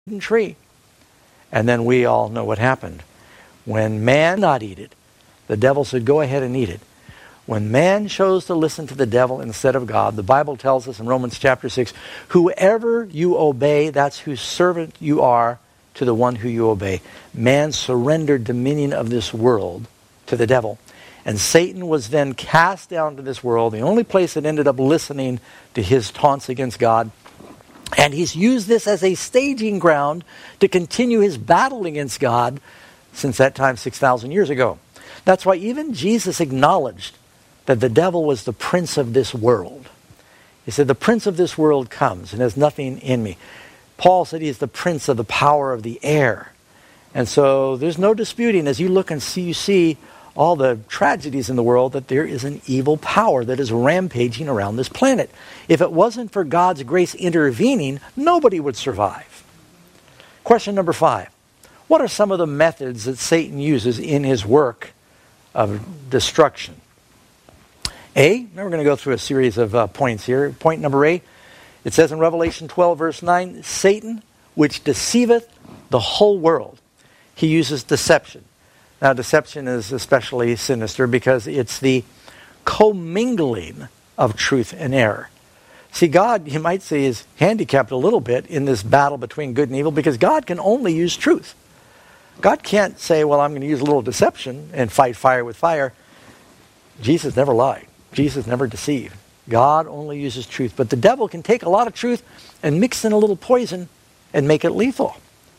tree. And then we all know what happened. When man did not eat it, the devil said, go ahead and eat it. When man chose to listen to the devil instead of God, the Bible tells us in Romans chapter 6, whoever you obey, that's whose servant you are to the one who you obey. Man surrendered dominion of this world to the devil. And Satan was then cast down to this world, the only place that ended up listening to his taunts against God. And he's used this as a staging ground to continue his battle against God since that time 6,000 years ago. That's why even Jesus acknowledged that the devil was the prince of this world. He said, the prince of this world comes and has nothing in me. Paul said he is the prince of the power of the air. And so there's no disputing, as you look and see, you see all the tragedies in the world, that there is an evil power that is rampaging around this planet. If it wasn't for God's grace intervening, nobody would survive. Question number 5. What are some of the methods that Satan uses in his work of destruction? Now we're going to go through a series of points here. Point number A, it says in Revelation 12, verse 9, Satan, which deceiveth the whole world. He uses deception. Now, deception is especially sinister because it's the commingling of truth and error. See, God, you might say, is handicapped a little bit in this battle between good and evil because God can only use truth. God can't say, well, I'm going to use a little deception and fight fire with fire. Jesus never lied. Jesus never deceived. God only uses truth. But the devil can take a lot of truth and mix in a little poison and make it lethal.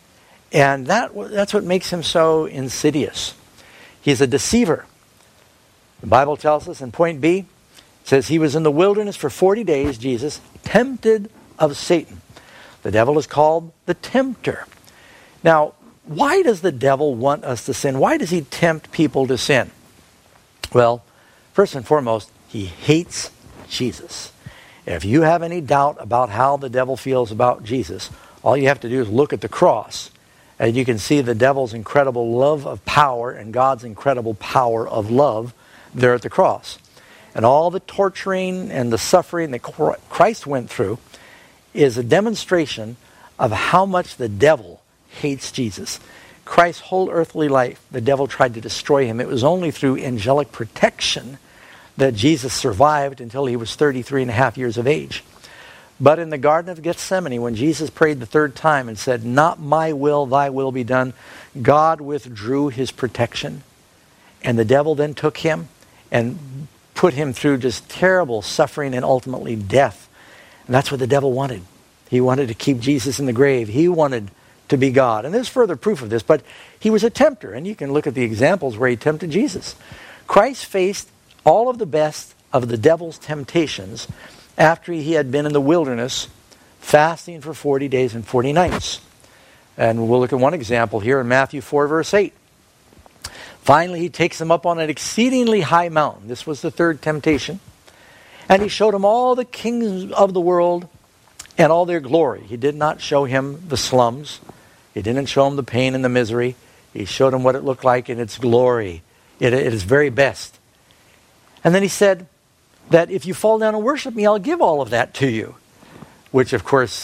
And that's what makes him so insidious. He's a deceiver. The Bible tells us in point B, it says he was in the wilderness for 40 days, Jesus, tempted of Satan. The devil is called the tempter. Now, why does the devil want us to sin? Why does he tempt people to sin? Well, first and foremost, he hates Jesus. If you have any doubt about how the devil feels about Jesus, all you have to do is look at the cross. And you can see the devil's incredible love of power and God's incredible power of love there at the cross. And all the torturing and the suffering that Christ went through is a demonstration of how much the devil hates Jesus. Christ's whole earthly life, the devil tried to destroy him. It was only through angelic protection that Jesus survived until he was 33 and a half years of age. But in the Garden of Gethsemane, when Jesus prayed the third time and said, not my will, thy will be done, God withdrew his protection. And the devil then took him and put him through just terrible suffering and ultimately death. And that's what the devil wanted. He wanted to keep Jesus in the grave. He wanted to be God. And there's further proof of this, but he was a tempter. And you can look at the examples where he tempted Jesus. Christ faced all of the best of the devil's temptations after he had been in the wilderness fasting for 40 days and 40 nights. And we'll look at one example here in Matthew 4, verse 8. Finally, he takes them up on an exceedingly high mountain. This was the third temptation. And he showed him all the kings of the world and all their glory. He did not show him the slums. He didn't show him the pain and the misery. He showed him what it looked like in its glory. It is very best. And then he said that if you fall down and worship me, I'll give all of that to you. Which, of course,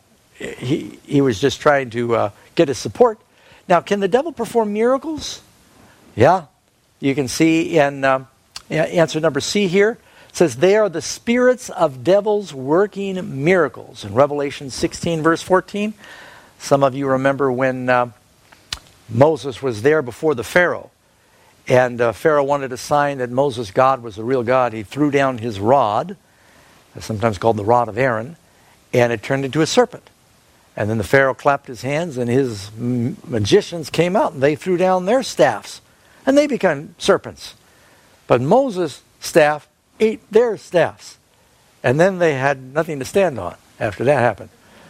he was just trying to get his support. Now, can the devil perform miracles? Yeah. You can see in answer number C here. It says, they are the spirits of devils working miracles. In Revelation 16, verse 14. Some of you remember when Moses was there before the Pharaoh. And Pharaoh wanted a sign that Moses' God was the real God. He threw down his rod, sometimes called the rod of Aaron, and it turned into a serpent. And then the Pharaoh clapped his hands, and his magicians came out, and they threw down their staffs, and they became serpents. But Moses' staff ate their staffs, and then they had nothing to stand on after that happened.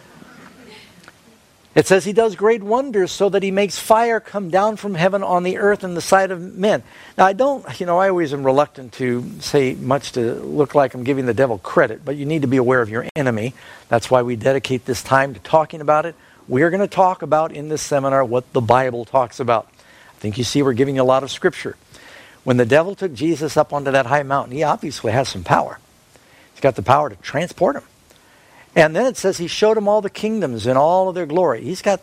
It says he does great wonders so that he makes fire come down from heaven on the earth in the sight of men. Now, I always am reluctant to say much to look like I'm giving the devil credit, but you need to be aware of your enemy. That's why we dedicate this time to talking about it. We're going to talk about in this seminar what the Bible talks about. I think you see we're giving you a lot of scripture. When the devil took Jesus up onto that high mountain, he obviously has some power. He's got the power to transport him. And then it says he showed him all the kingdoms and all of their glory. He's got